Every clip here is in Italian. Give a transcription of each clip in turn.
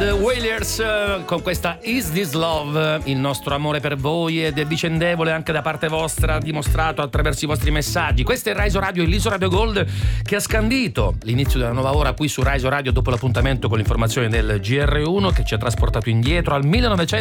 The Wailers con questa Is This Love. Il nostro amore per voi ed è vicendevole anche da parte vostra, dimostrato attraverso i vostri messaggi. Questo è Rai Radio, l'Iso Radio Gold, che ha scandito l'inizio della nuova ora qui su Rai Radio dopo l'appuntamento con l'informazione del GR1 che ci ha trasportato indietro al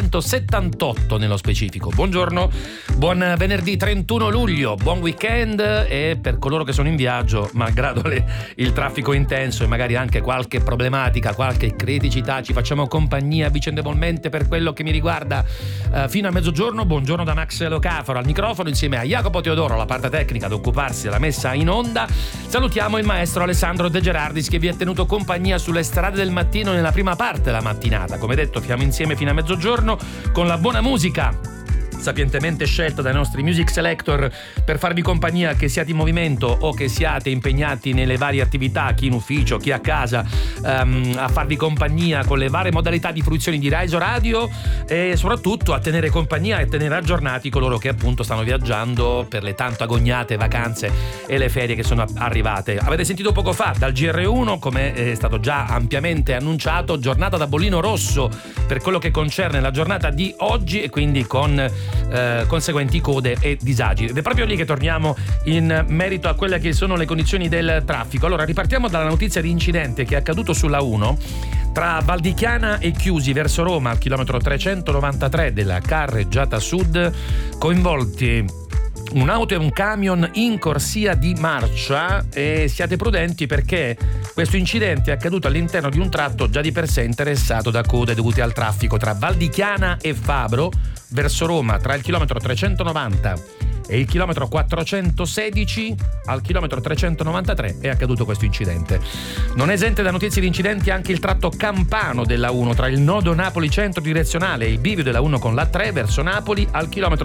1978 nello specifico. Buongiorno, buon venerdì 31 luglio, buon weekend, e per coloro che sono in viaggio, malgrado il traffico intenso e magari anche qualche problematica, qualche criticità, ci facciamo compagnia vicendevolmente per quello che mi riguarda fino a mezzogiorno. Buongiorno da Max Locaforo al microfono, insieme a Jacopo Teodoro alla parte tecnica ad occuparsi della messa in onda. Salutiamo il maestro Alessandro De Gerardis, che vi ha tenuto compagnia sulle strade del mattino nella prima parte della mattinata. Come detto, siamo insieme fino a mezzogiorno con la buona musica sapientemente scelta dai nostri music selector per farvi compagnia, che siate in movimento o che siate impegnati nelle varie attività, chi in ufficio, chi a casa, a farvi compagnia con le varie modalità di fruizione di Rai Radio, e soprattutto a tenere compagnia e tenere aggiornati coloro che appunto stanno viaggiando per le tanto agognate vacanze e le ferie che sono arrivate. Avete sentito poco fa dal GR1, come è stato già ampiamente annunciato, giornata da bollino rosso per quello che concerne la giornata di oggi, e quindi con conseguenti code e disagi. Ed è proprio lì che torniamo in merito a quelle che sono le condizioni del traffico. Allora, ripartiamo dalla notizia di incidente che è accaduto sulla 1 tra Valdichiana e Chiusi verso Roma al chilometro 393 della carreggiata sud, coinvolti un'auto e un camion in corsia di marcia, e siate prudenti perché questo incidente è accaduto all'interno di un tratto già di per sé interessato da code dovute al traffico tra Valdichiana e Fabro verso Roma tra il chilometro 390 e il chilometro 416. Al chilometro 393 è accaduto questo incidente. Non è esente da notizie di incidenti anche il tratto campano della 1 tra il nodo Napoli centro direzionale e il bivio della 1 con la 3 verso Napoli al chilometro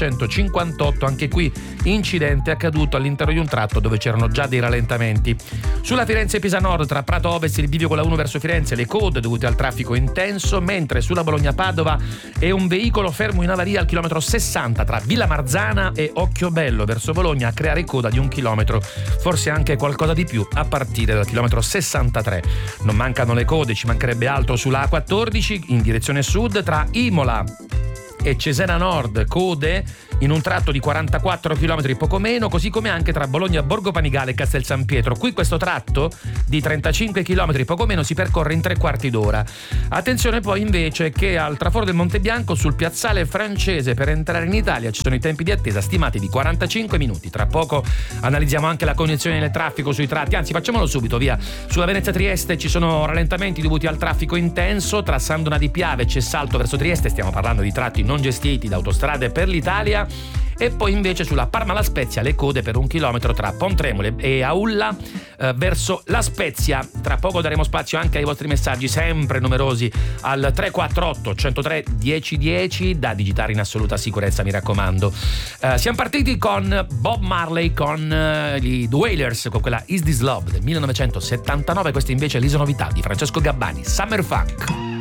758. Anche qui incidente accaduto all'interno di un tratto dove c'erano già dei rallentamenti. Sulla Firenze-Pisa Nord tra Prato Ovest e il bivio con la 1 verso Firenze le code dovute al traffico intenso, mentre sulla Bologna-Padova è un veicolo fermo in avaria al chilometro 60 tra Villa Marzana e Occhiobello verso Bologna a creare coda di 1 chilometro, forse anche qualcosa di più a partire dal chilometro 63. Non mancano le code, ci mancherebbe altro sulla A14 in direzione sud tra Imola e Cesena Nord, code in un tratto di 44 km poco meno, così come anche tra Bologna, Borgo Panigale e Castel San Pietro. Qui questo tratto di 35 km poco meno si percorre in 3/4 d'ora. Attenzione poi invece che al traforo del Monte Bianco sul piazzale francese per entrare in Italia ci sono i tempi di attesa stimati di 45 minuti. Tra poco analizziamo anche la cognizione del traffico sui tratti, anzi facciamolo subito, via. Sulla Venezia-Trieste ci sono rallentamenti dovuti al traffico intenso tra Sandona di Piave e Salto verso Trieste, stiamo parlando di tratti non gestiti da Autostrade per l'Italia. E poi invece sulla Parma-La Spezia le code per 1 chilometro tra Pontremole e Aulla verso La Spezia. Tra poco daremo spazio anche ai vostri messaggi, sempre numerosi, al 348 103 1010, da digitare in assoluta sicurezza, mi raccomando. Siamo partiti con Bob Marley, con i The Wailers, con quella Is This Love del 1979. Questa invece è l'Iso Novità di Francesco Gabbani, Summer Funk.